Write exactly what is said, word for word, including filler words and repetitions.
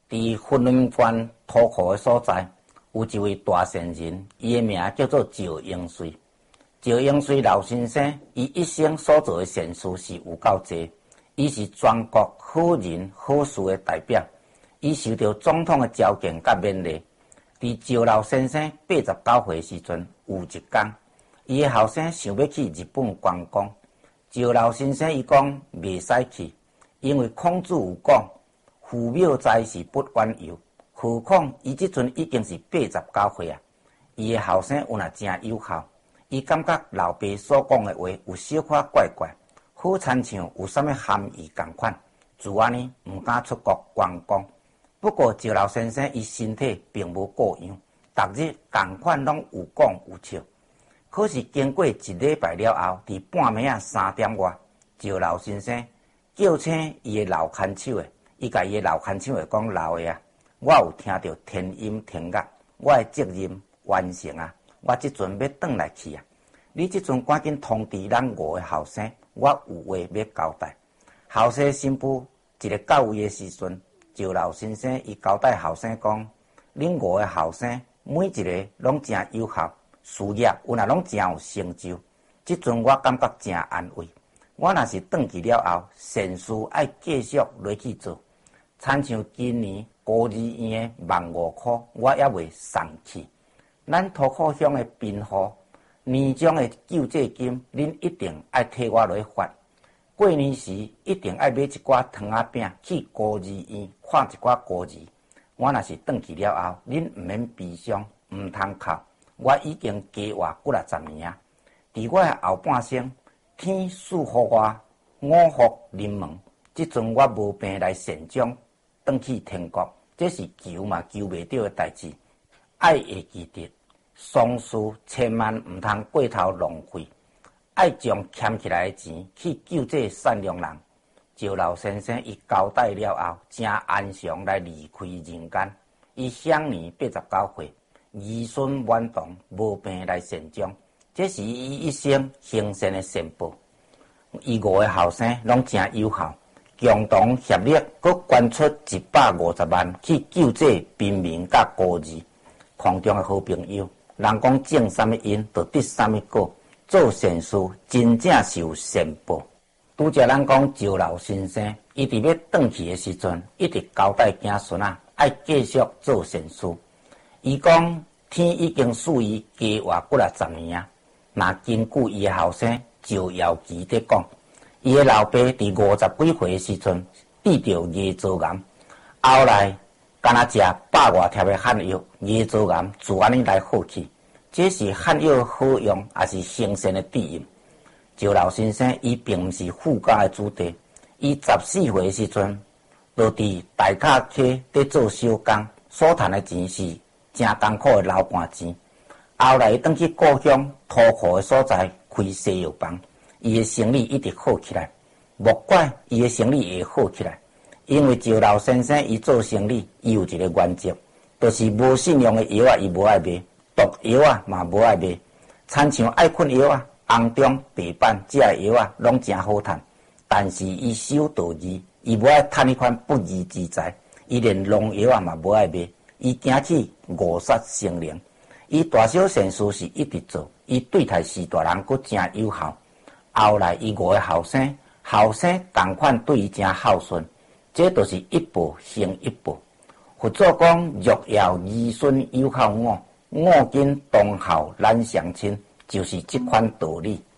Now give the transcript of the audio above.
伫婚姻关土库的所在，有一位大善人，伊的名叫做赵英瑞。赵英瑞老先生，伊一生所做的善事是有够多，伊是全国好人好事的代表，伊受到总统的召见甲勉励。伫赵老先生八十九岁时阵，有一天，伊的后生想要去日本观光。赵老先生伊讲袂使去，因为孔子有讲，父母在是不远游，何况伊即阵已经是八十九岁啊。伊的后生有若真有效，伊感觉老爸所讲的话有小可怪怪，好亲像有啥物含义共款，自安尼毋敢出国观光。不过赵老先生伊身体并无过样，逐日共款拢有讲有笑。可是经过一礼拜了后，伫半暝啊三点外，赵老先生叫醒伊的老看守的，伊甲伊的老看守的讲：老爷啊，我有听到天音天乐，我的责任完成啊，我即阵要转来去啊。你即阵赶紧通知咱五个后生，我有话要交代。后生新妇一个到位的时阵，赵老先生伊交代后生讲：恁五个后生每一个拢真有效。事业有若拢真有成就，即阵我感觉真安慰。我若是转去了后，善事爱继续落去做，亲像今年孤儿院的万五块，我也未送去。咱土库乡的贫户年终的救济金，恁一定爱替我来发。过年时一定爱买一寡糖仔饼去孤儿院看一寡孤儿。我若是转去了后，恁毋免悲伤，毋通哭。我已经加活几啊十年啊！伫我的后半生，天赐予我五福临门，即阵我无病来善终，转去天国，这是求嘛求袂到的代志。爱会记得，丧事千万毋通过头浪费，爱将欠起来的钱去救这善良人。赵老先生伊交代了后，真安详来离开人间。伊享年八十九岁。儿孙满堂，无病来善终，这是伊一生行善的善报。伊五个后生拢真有效，共同协力，佮捐出一百五十万去救济贫民甲孤儿。空中的好朋友，人讲种什么因，就得什么果。做善事，真正是有善报。拄则咱讲赵老先生，伊伫要转去的时阵，一直交代子孙啊，爱继续做善事。伊讲天已经赐伊加活几啊十年啊！那根据伊的后生赵耀基在讲，伊的老爸伫五十几岁的时阵得着牙周癌，后来敢若食百外贴的汉药，牙周癌自安尼来好去。这是汉药好用，也是行善的必因。赵老先生伊并毋是富家的子弟，伊十四岁的时阵，就伫大卡溪在做小工，所赚的钱是真艰苦的老半钱。后来转去故乡土库的所在开西药房，伊的生意一直好起来。莫怪伊的生意会好起来，因为赵老先生伊做生意，伊有一个原则，就是无信用的药啊，伊无爱卖；毒药啊嘛无爱卖。亲像爱困药啊、红中、白板这些药啊，拢真好赚。但是伊守道义，伊无爱趁迄款不义之财，伊连农药啊嘛无爱卖。伊惊去误杀生灵，伊大小善事是一直做，伊对待士大人佫真有效。后来伊五个后生，后生同款对伊真孝顺，这就是一步成一步。佛祖讲：若要儿孙有孝我，我今当孝难相亲，就是这款道理。